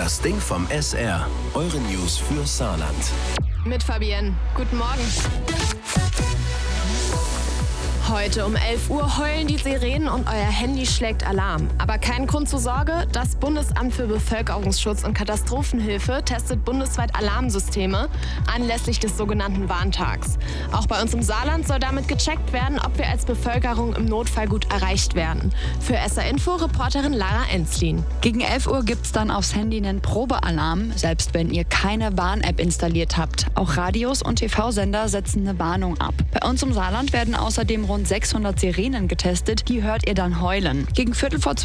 Das Ding vom SR. Eure News für Saarland. Mit Fabienne. Guten Morgen. Heute um 11 Uhr heulen die Sirenen und euer Handy schlägt Alarm. Aber kein Grund zur Sorge, das Bundesamt für Bevölkerungsschutz und Katastrophenhilfe testet bundesweit Alarmsysteme anlässlich des sogenannten Warntags. Auch bei uns im Saarland soll damit gecheckt werden, ob wir als Bevölkerung im Notfall gut erreicht werden. Für SR Info Reporterin Lara Enzlin. Gegen 11 Uhr gibt's dann aufs Handy einen Probealarm, selbst wenn ihr keine Warn-App installiert habt. Auch Radios und TV-Sender setzen eine Warnung ab. Bei uns im Saarland werden außerdem rund 600 Sirenen getestet, die hört ihr dann heulen. Gegen 11:45